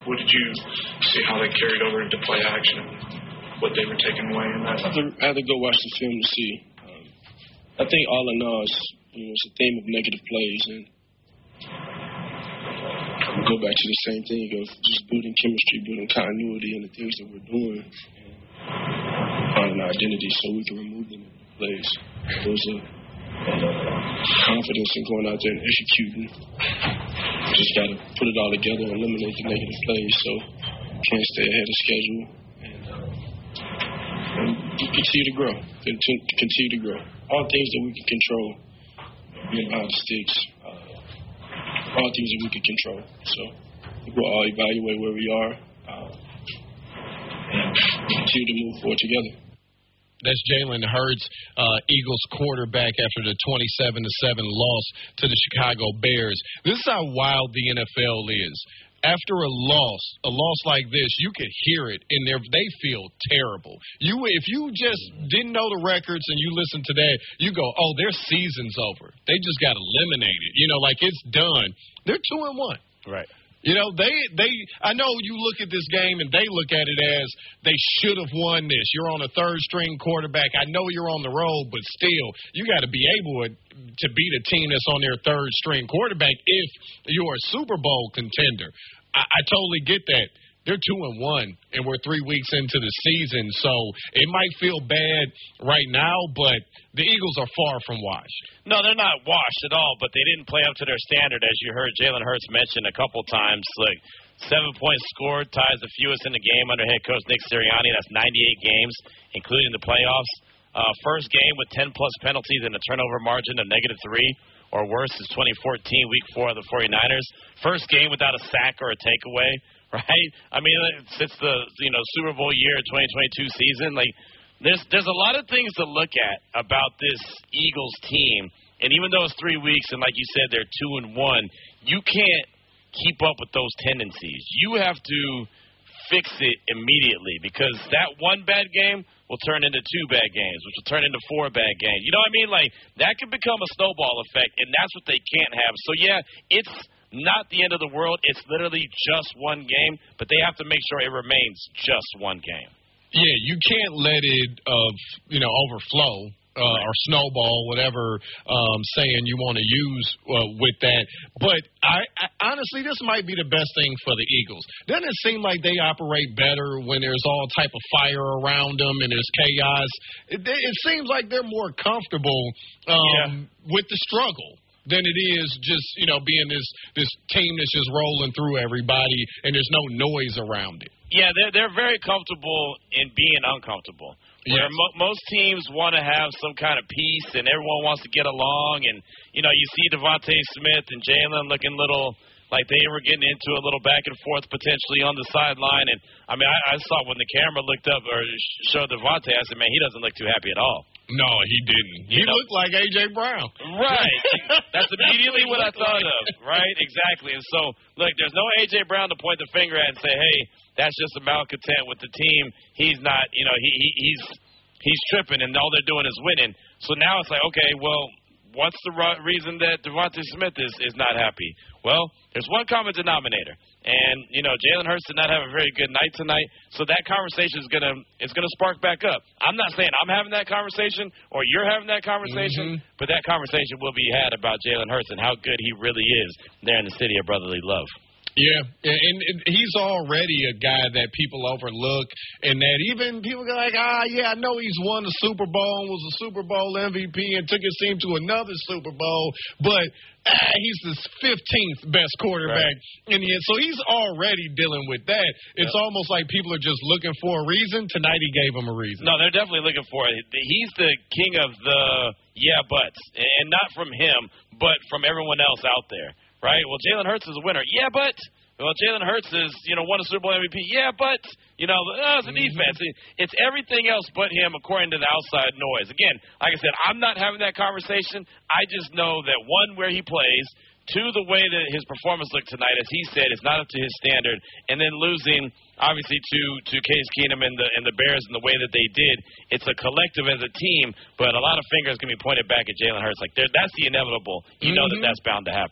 what did you see how they carried over into play action and what they were taking away in that? I had to go watch the film to see. I think all in all, it's a theme of negative plays, and go back to the same thing of just building chemistry, building continuity, and the things that we're doing, and finding our identity so we can remove them in plays. Those are confidence in going out there and executing. Just got to put it all together and eliminate the negative plays so can't stay ahead of schedule and continue to grow. Continue to grow. All things that we can control, being behind the sticks, all things that we can control. So we'll all evaluate where we are and continue to move forward together. That's Jalen Hurts, Eagles quarterback after the 27-7 loss to the Chicago Bears. This is how wild the NFL is. After a loss like this, you could hear it in there. They feel terrible. If you just didn't know the records and you listen to that, you go, oh, their season's over. They just got eliminated. Like it's done. They're 2-1. Right. I know you look at this game and they look at it as they should have won this. You're on a third-string quarterback. I know you're on the road, but still, you got to be able to beat a team that's on their third-string quarterback if you're a Super Bowl contender. I totally get that. They're 2-1, and we're 3 weeks into the season, so it might feel bad right now, but the Eagles are far from washed. No, they're not washed at all, but they didn't play up to their standard, as you heard Jalen Hurts mention a couple times. Like 7 points scored ties the fewest in the game under head coach Nick Sirianni. That's 98 games, including the playoffs. First game with 10-plus penalties and a turnover margin of -3 or worse is 2014, Week 4 of the 49ers. First game without a sack or a takeaway. Right? I mean, since the Super Bowl year 2022 season, like there's a lot of things to look at about this Eagles team. And even though it's 3 weeks and like you said, they're 2-1, you can't keep up with those tendencies. You have to fix it immediately because that one bad game will turn into 2 bad games, which will turn into 4 bad games. You know what I mean? Like that could become a snowball effect, and that's what they can't have. So yeah, it's not the end of the world. It's literally just one game, but they have to make sure it remains just one game. Yeah, you can't let it overflow or snowball, whatever saying you want to use with that. But I honestly, this might be the best thing for the Eagles. Doesn't it seem like they operate better when there's all type of fire around them and there's chaos? It seems like they're more comfortable with the struggle than it is just, being this team that's just rolling through everybody and there's no noise around it. Yeah, they're very comfortable in being uncomfortable. Yes. Where most teams want to have some kind of peace and everyone wants to get along. And, you see Devontae Smith and Jalen looking little like they were getting into a little back and forth potentially on the sideline. And, I mean, I saw when the camera looked up or showed Devontae, I said, man, he doesn't look too happy at all. No, he didn't. He looked like A.J. Brown. Right. That's immediately what I thought of. Right? Exactly. And so, look, there's no A.J. Brown to point the finger at and say, hey, that's just a malcontent with the team. He's not, he's tripping and all they're doing is winning. So now it's like, okay, well, what's the reason that Devontae Smith is not happy? Well, there's one common denominator. And, Jalen Hurts did not have a very good night tonight, so that conversation is gonna spark back up. I'm not saying I'm having that conversation or you're having that conversation, but that conversation will be had about Jalen Hurts and how good he really is there in the city of brotherly love. Yeah, and he's already a guy that people overlook, and that even people go like, I know he's won the Super Bowl and was a Super Bowl MVP and took his team to another Super Bowl, but he's the 15th best quarterback in the end. So he's already dealing with that. It's almost like people are just looking for a reason. Tonight he gave them a reason. No, they're definitely looking for it. He's the king of the buts, and not from him, but from everyone else out there. Right? Well, Jalen Hurts is a winner. Yeah, but. Well, Jalen Hurts is, won a Super Bowl MVP. Yeah, but, it's a defense. It's everything else but him according to the outside noise. Again, like I said, I'm not having that conversation. I just know that, one, where he plays, two, the way that his performance looked tonight, as he said, is not up to his standard, and then losing, obviously, to Case Keenum and the Bears in the way that they did. It's a collective as a team, but a lot of fingers can be pointed back at Jalen Hurts. Like, that's the inevitable. You know that's bound to happen.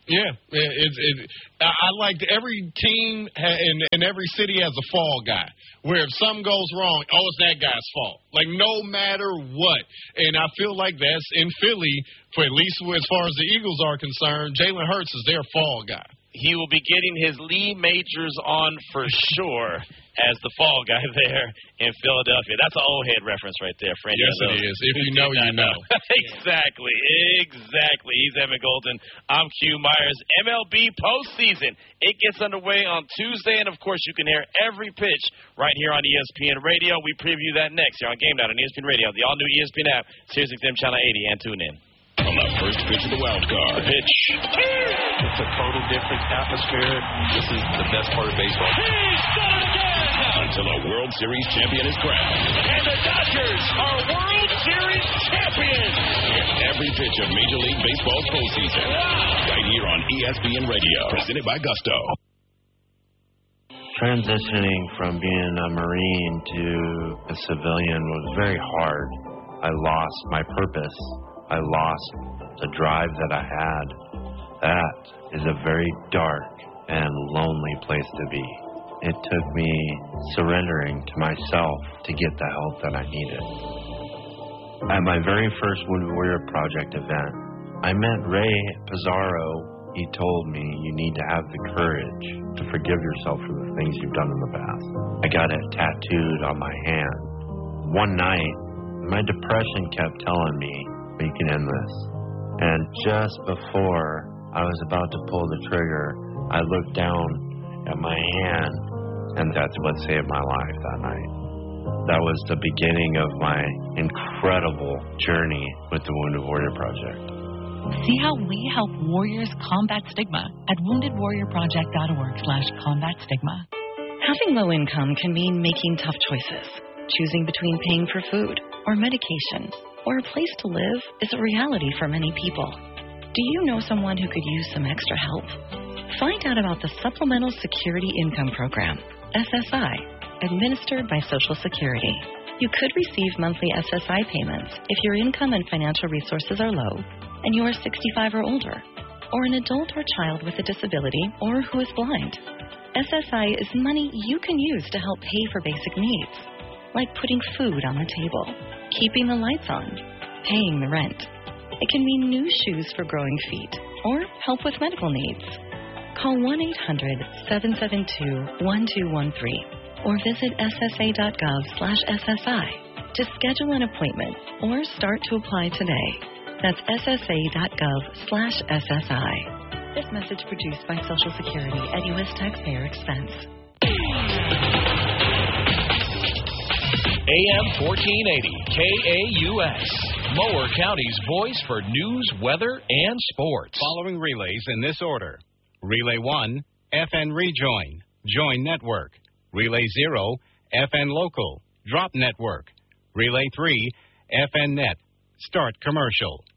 Yeah, I like every team in every city has a fall guy. Where if something goes wrong, it's that guy's fault. Like no matter what, and I feel like that's in Philly for at least as far as the Eagles are concerned. Jalen Hurts is their fall guy. He will be getting his Lee Majors on for sure as the fall guy there in Philadelphia. That's an old head reference right there, friend. Yes, it is. If you know, you know. Exactly. He's Evan Golden. I'm Q Myers. MLB postseason. It gets underway on Tuesday, and, of course, you can hear every pitch right here on ESPN Radio. We preview that next here on Game Night on ESPN Radio, the all-new ESPN app, Sirius XM Channel 80, and tune in. On the first pitch of the wild card. Pitch. It's a total different atmosphere. This is the best part of baseball. He's done it again! Until a World Series champion is crowned. And the Dodgers are World Series champions! Get every pitch of Major League Baseball's postseason. Wow. Right here on ESPN Radio. Presented by Gusto. Transitioning from being a Marine to a civilian was very hard. I lost my purpose. I lost the drive that I had. That is a very dark and lonely place to be. It took me surrendering to myself to get the help that I needed. At my very first Wounded Warrior Project event, I met Ray Pizarro. He told me you need to have the courage to forgive yourself for the things you've done in the past. I got it tattooed on my hand. One night, my depression kept telling me, you can end this. And just before I was about to pull the trigger, I looked down at my hand, and that's what saved my life that night. That was the beginning of my incredible journey with the Wounded Warrior Project. See how we help warriors combat stigma at woundedwarriorproject.org/combat-stigma. Having low income can mean making tough choices. Choosing between paying for food or medication or a place to live is a reality for many people. Do you know someone who could use some extra help? Find out about the Supplemental Security Income Program, SSI, administered by Social Security. You could receive monthly SSI payments if your income and financial resources are low and you are 65 or older, or an adult or child with a disability or who is blind. SSI is money you can use to help pay for basic needs, like putting food on the table, keeping the lights on, paying the rent. It can mean new shoes for growing feet or help with medical needs. Call 1-800-772-1213 or visit ssa.gov/SSI to schedule an appointment or start to apply today. That's ssa.gov/SSI. This message produced by Social Security at U.S. taxpayer expense. AM 1480, KAUS, Mower County's voice for news, weather, and sports. Following relays in this order. Relay 1, FN Rejoin, Join Network. Relay 0, FN Local, Drop Network. Relay 3, FN Net, Start Commercial.